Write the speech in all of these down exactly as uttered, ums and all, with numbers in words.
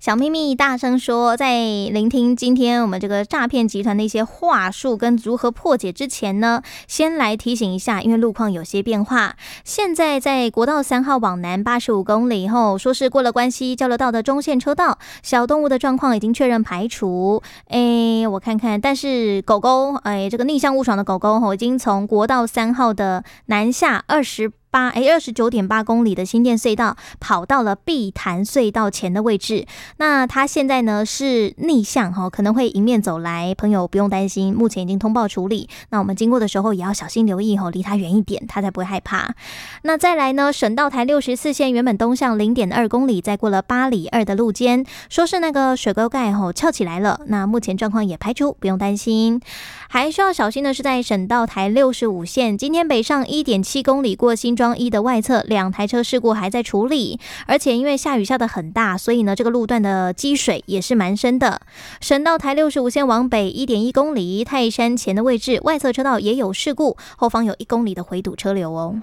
小秘密大声说，在聆听今天我们这个诈骗集团的一些话术跟如何破解之前呢，先来提醒一下，因为路况有些变化。现在在国道三号往南八十五公里后，说是过了关西交流道的中线车道，小动物的状况已经确认排除。哎，我看看，但是狗狗，哎，这个逆向误闯的狗狗已经从国道三号的南下二十。八哎，二十九点八公里的新店隧道跑到了碧潭隧道前的位置。那它现在呢是逆向哈，可能会迎面走来，朋友不用担心，目前已经通报处理。那我们经过的时候也要小心留意哈，离它远一点，它才不会害怕。那再来呢，省道台六十四线原本东向零点二公里，再过了八里二的路肩，说是那个水沟盖吼翘起来了。那目前状况也排除，不用担心。还需要小心的是在省道台六十五线，今天北上 一点七公里过新庄一的外侧，两台车事故还在处理，而且因为下雨下得很大，所以呢这个路段的积水也是蛮深的。省道台六十五线往北 一点一公里，泰山前的位置外侧车道也有事故，后方有一公里的回堵车流哦。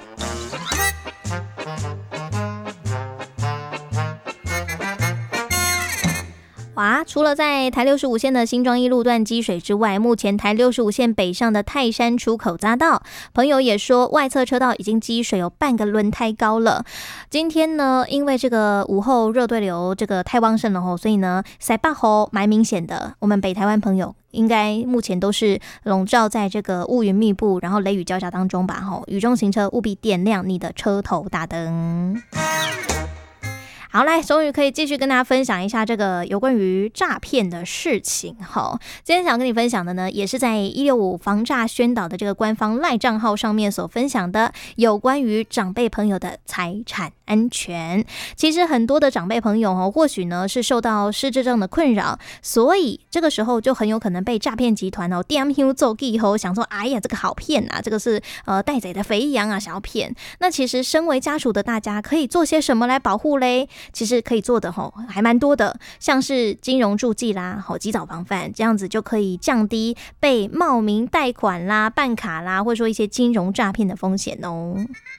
哇，除了在台六十五线的新庄一路段积水之外，目前台六十五线北上的泰山出口匝道，朋友也说外侧车道已经积水有半个轮胎高了。今天呢，因为这个午后热对流这个太旺盛了吼，所以呢塞坝吼蛮明显的。我们北台湾朋友应该目前都是笼罩在这个乌云密布，然后雷雨交加当中吧吼，雨中行车务必点亮你的车头大灯。好，来，终于可以继续跟大家分享一下这个有关于诈骗的事情哈。今天想跟你分享的呢，也是在一六五防诈宣导的这个官方赖账号上面所分享的，有关于长辈朋友的财产安全。其实很多的长辈朋友哦，或许呢是受到失智症的困扰，所以这个时候就很有可能被诈骗集团哦 D M U 做记后想说，哎呀，这个好骗啊，这个是呃带贼的肥羊啊，想要骗。那其实身为家属的大家可以做些什么来保护嘞？其实可以做的吼还蛮多的，像是金融助记啦，好及早防范，这样子就可以降低被冒名贷款啦、办卡啦，或者说一些金融诈骗的风险哦。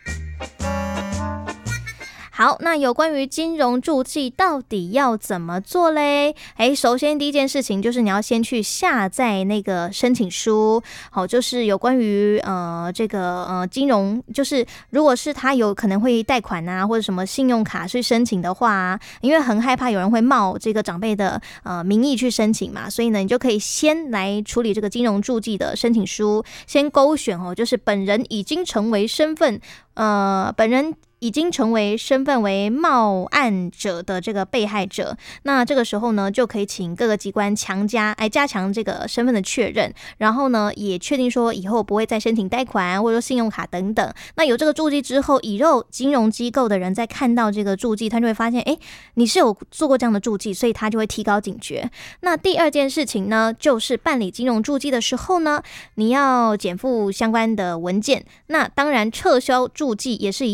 好，那有关于金融助记到底要怎么做嘞？诶，首先第一件事情就是你要先去下载那个申请书，好，就是有关于呃这个呃金融，就是如果是他有可能会贷款啊，或者什么信用卡去申请的话啊，因为很害怕有人会冒这个长辈的呃名义去申请嘛，所以呢你就可以先来处理这个金融助记的申请书，先勾选哦，就是本人已经成为身份呃本人。已经成为身份为冒案者的这个被害者，那这个时候呢，就可以请各个机关强加，哎，加强这个身份的确认，然后呢，也确定说以后不会再申请贷款或者说信用卡等等。那有这个注记之后，以后金融机构的人在看到这个注记，他就会发现，哎，你是有做过这样的注记，所以他就会提高警觉。那第二件事情呢，就是办理金融注记的时候呢，你要减负相关的文件，那当然撤销注记也是一